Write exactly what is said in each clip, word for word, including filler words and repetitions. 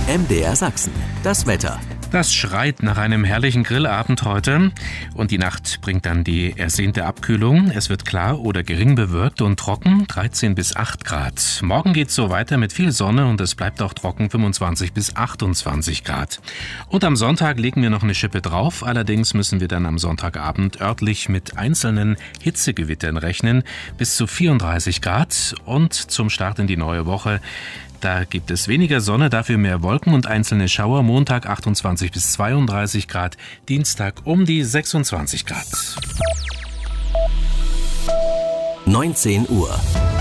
M D R Sachsen, das Wetter. Das schreit nach einem herrlichen Grillabend heute und die Nacht bringt dann die ersehnte Abkühlung. Es wird klar oder gering bewölkt und trocken, dreizehn bis acht Grad. Morgen geht's so weiter mit viel Sonne und es bleibt auch trocken, fünfundzwanzig bis achtundzwanzig Grad. Und am Sonntag legen wir noch eine Schippe drauf, allerdings müssen wir dann am Sonntagabend örtlich mit einzelnen Hitzegewittern rechnen, bis zu vierunddreißig Grad und zum Start in die neue Woche. Da gibt es weniger Sonne, dafür mehr Wolken und einzelne Schauer. Montag achtundzwanzig bis zweiunddreißig Grad, Dienstag um die sechsundzwanzig Grad. neunzehn Uhr.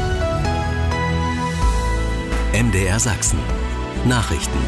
M D R Sachsen. Nachrichten.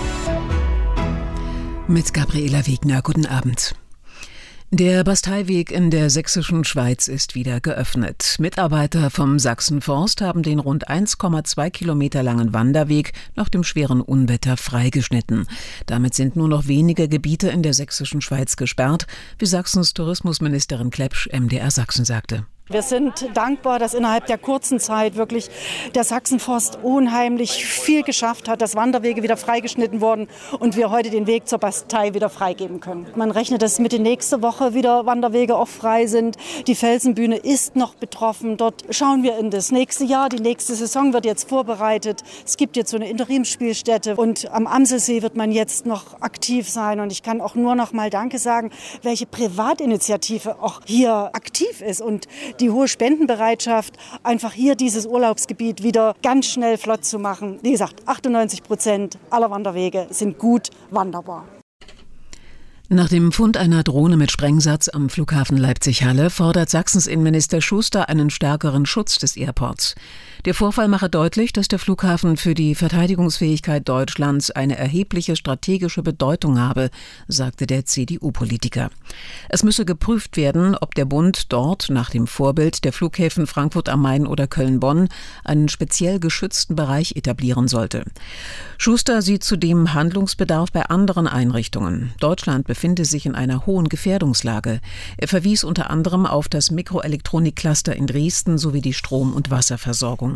Mit Gabriela Wegner, guten Abend. Der Basteiweg in der sächsischen Schweiz ist wieder geöffnet. Mitarbeiter vom Sachsenforst haben den rund eins Komma zwei Kilometer langen Wanderweg nach dem schweren Unwetter freigeschnitten. Damit sind nur noch wenige Gebiete in der sächsischen Schweiz gesperrt, wie Sachsens Tourismusministerin Klepsch M D R Sachsen sagte. Wir sind dankbar, dass innerhalb der kurzen Zeit wirklich der Sachsenforst unheimlich viel geschafft hat, dass Wanderwege wieder freigeschnitten wurden und wir heute den Weg zur Bastei wieder freigeben können. Man rechnet, dass Mitte nächste Woche wieder Wanderwege auch frei sind. Die Felsenbühne ist noch betroffen. Dort schauen wir in das nächste Jahr. Die nächste Saison wird jetzt vorbereitet. Es gibt jetzt so eine Interimsspielstätte und am Amselsee wird man jetzt noch aktiv sein. Und ich kann auch nur noch mal Danke sagen, welche Privatinitiative auch hier aktiv ist und die hohe Spendenbereitschaft, einfach hier dieses Urlaubsgebiet wieder ganz schnell flott zu machen. Wie gesagt, achtundneunzig Prozent aller Wanderwege sind gut wanderbar. Nach dem Fund einer Drohne mit Sprengsatz am Flughafen Leipzig-Halle fordert Sachsens Innenminister Schuster einen stärkeren Schutz des Airports. Der Vorfall mache deutlich, dass der Flughafen für die Verteidigungsfähigkeit Deutschlands eine erhebliche strategische Bedeutung habe, sagte der C D U-Politiker. Es müsse geprüft werden, ob der Bund dort nach dem Vorbild der Flughäfen Frankfurt am Main oder Köln-Bonn einen speziell geschützten Bereich etablieren sollte. Schuster sieht zudem Handlungsbedarf bei anderen Einrichtungen. Deutschland befinde sich in einer hohen Gefährdungslage. Er verwies unter anderem auf das Mikroelektronik-Cluster in Dresden sowie die Strom- und Wasserversorgung.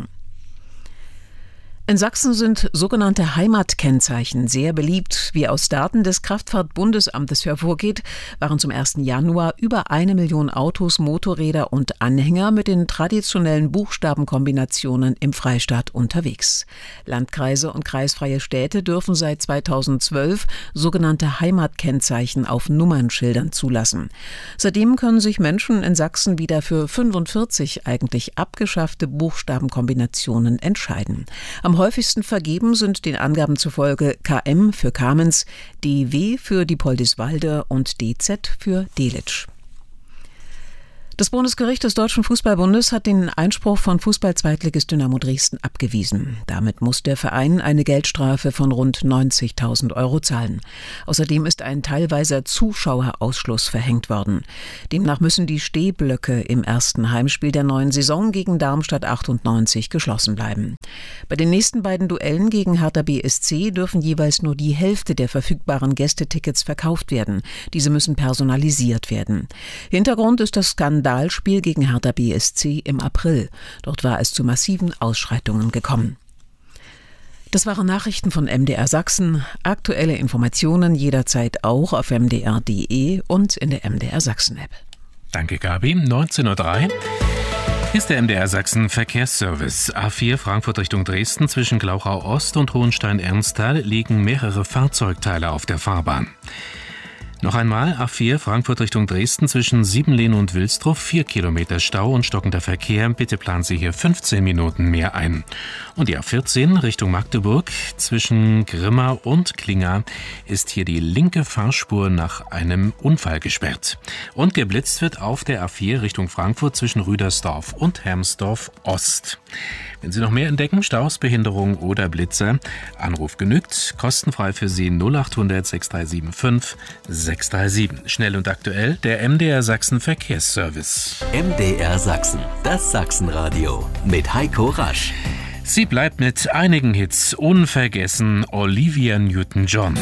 In Sachsen sind sogenannte Heimatkennzeichen sehr beliebt. Wie aus Daten des Kraftfahrtbundesamtes hervorgeht, waren zum ersten Januar über eine Million Autos, Motorräder und Anhänger mit den traditionellen Buchstabenkombinationen im Freistaat unterwegs. Landkreise und kreisfreie Städte dürfen seit zweitausendzwölf sogenannte Heimatkennzeichen auf Nummernschildern zulassen. Seitdem können sich Menschen in Sachsen wieder für fünfundvierzig eigentlich abgeschaffte Buchstabenkombinationen entscheiden. Am häufigsten vergeben sind den Angaben zufolge K M für Kamenz, D W für Diepoldiswalde und D Z für Delitzsch. Das Bundesgericht des Deutschen Fußballbundes hat den Einspruch von Fußball-Zweitligist Dynamo Dresden abgewiesen. Damit muss der Verein eine Geldstrafe von rund neunzigtausend Euro zahlen. Außerdem ist ein teilweiser Zuschauerausschluss verhängt worden. Demnach müssen die Stehblöcke im ersten Heimspiel der neuen Saison gegen Darmstadt achtundneunzig geschlossen bleiben. Bei den nächsten beiden Duellen gegen Hertha B S C dürfen jeweils nur die Hälfte der verfügbaren Gästetickets verkauft werden. Diese müssen personalisiert werden. Hintergrund ist das Skandal Skandalspiel gegen Hertha B S C im April. Dort war es zu massiven Ausschreitungen gekommen. Das waren Nachrichten von M D R Sachsen. Aktuelle Informationen jederzeit auch auf m d r punkt d e und in der M D R Sachsen App. Danke, Gabi. neunzehn Uhr drei ist der M D R Sachsen Verkehrsservice. A vier Frankfurt Richtung Dresden zwischen Glauchau Ost und Hohenstein-Ernsthal liegen mehrere Fahrzeugteile auf der Fahrbahn. Noch einmal A vier Frankfurt Richtung Dresden zwischen Siebenlehn und Wilsdruff, vier Kilometer Stau und stockender Verkehr. Bitte planen Sie hier fünfzehn Minuten mehr ein. Und die A vierzehn Richtung Magdeburg zwischen Grimma und Klinga ist hier die linke Fahrspur nach einem Unfall gesperrt. Und geblitzt wird auf der A vier Richtung Frankfurt zwischen Rüdersdorf und Hermsdorf Ost. Wenn Sie noch mehr entdecken, Staus, Behinderung oder Blitzer, Anruf genügt, kostenfrei für Sie null achthundert sechs drei sieben fünf sechs drei sieben. Schnell und aktuell der M D R Sachsen Verkehrsservice. M D R Sachsen, das Sachsenradio mit Heiko Rasch. Sie bleibt mit einigen Hits unvergessen, Olivia Newton-John.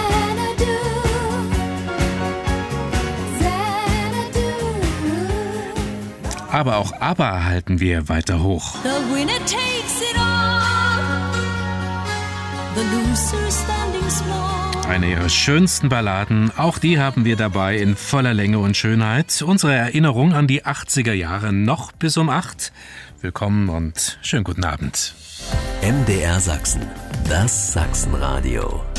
Aber auch ABBA halten wir weiter hoch. The winner takes it all. Eine ihrer schönsten Balladen, auch die haben wir dabei in voller Länge und Schönheit. Unsere Erinnerung an die achtziger Jahre noch bis um acht. Willkommen und schönen guten Abend. M D R Sachsen, das Sachsenradio.